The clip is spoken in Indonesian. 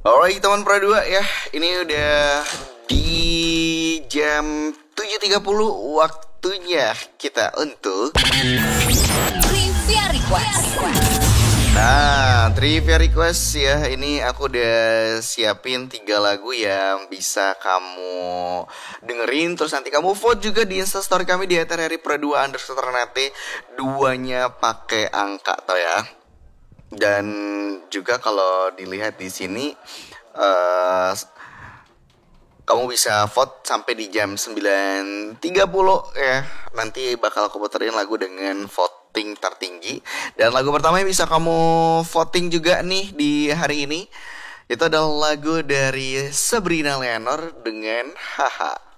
Alright teman Pra 2 ya, ini udah di jam 7.30 waktunya kita untuk Trivia Request. Nah, Trivia Request ya. Ini aku udah siapin 3 lagu yang bisa kamu dengerin. Terus nanti kamu vote juga di Instastory kami di @harrypra2_ternate. Duanya pakai angka toh ya. Dan juga kalau dilihat di sini kamu bisa vote sampai di jam 9.30 ya. Nanti bakal aku puterin lagu dengan voting tertinggi. Dan lagu pertama yang bisa kamu voting juga nih di hari ini, itu adalah lagu dari Sabrina Leonor dengan Haha.